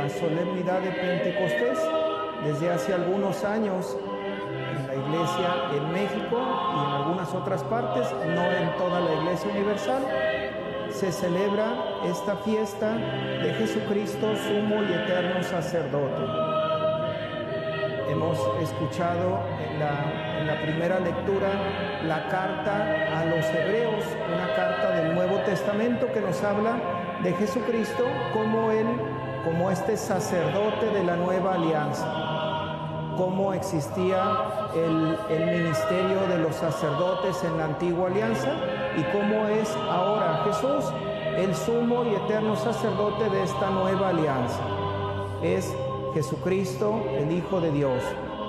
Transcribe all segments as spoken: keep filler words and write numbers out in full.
la solemnidad de Pentecostés. Desde hace algunos años en la Iglesia en México y en algunas otras partes, no en toda la Iglesia Universal, se celebra esta fiesta de Jesucristo, sumo y eterno sacerdote. Hemos escuchado en la, en la primera lectura la carta a los Hebreos, una carta del Nuevo Testamento que nos habla de Jesucristo como él, como este sacerdote de la nueva alianza, cómo existía el, el ministerio de los sacerdotes en la antigua alianza y cómo es ahora Jesús el sumo y eterno sacerdote de esta nueva alianza. Es Jesucristo, el Hijo de Dios.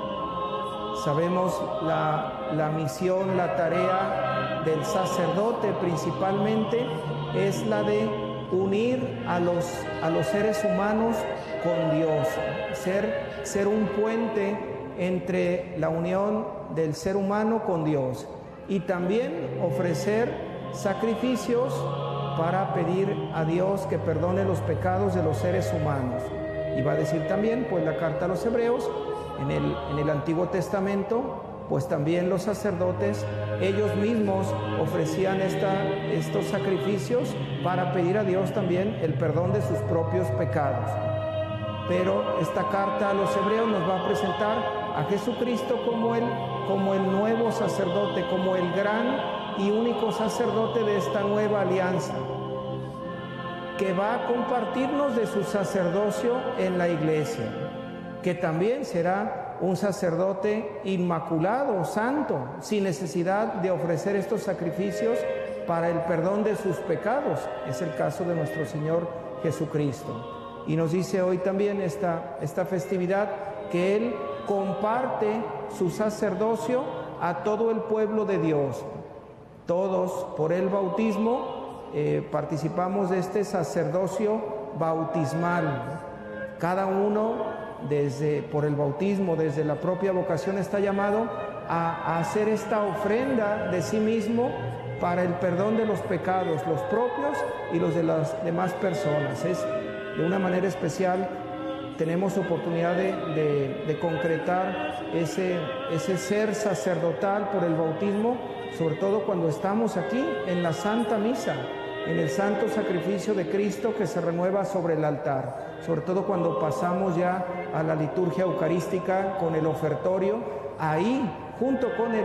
Sabemos la, la misión, la tarea del sacerdote principalmente es la de unir a los, a los seres humanos con Dios, ser, ser un puente entre la unión del ser humano con Dios y también ofrecer sacrificios para pedir a Dios que perdone los pecados de los seres humanos. Y va a decir también, pues la carta a los Hebreos, en el, en el Antiguo Testamento, pues también los sacerdotes, ellos mismos ofrecían esta, estos sacrificios para pedir a Dios también el perdón de sus propios pecados. Pero esta carta a los Hebreos nos va a presentar a Jesucristo como el, como el nuevo sacerdote, como el gran y único sacerdote de esta nueva alianza, que va a compartirnos de su sacerdocio en la iglesia, que también será un sacerdote inmaculado, santo, sin necesidad de ofrecer estos sacrificios para el perdón de sus pecados. Es el caso de nuestro Señor Jesucristo. Y nos dice hoy también esta, esta festividad que Él comparte su sacerdocio a todo el pueblo de Dios. Todos, por el bautismo, Eh, participamos de este sacerdocio bautismal. Cada uno, desde, por el bautismo, desde la propia vocación, está llamado a, a hacer esta ofrenda de sí mismo para el perdón de los pecados, los propios y los de las demás personas. Es de una manera especial, tenemos oportunidad de, de, de concretar ese, ese ser sacerdotal por el bautismo, sobre todo cuando estamos aquí en la Santa Misa, en el santo sacrificio de Cristo que se renueva sobre el altar, sobre todo cuando pasamos ya a la liturgia eucarística con el ofertorio, ahí junto con el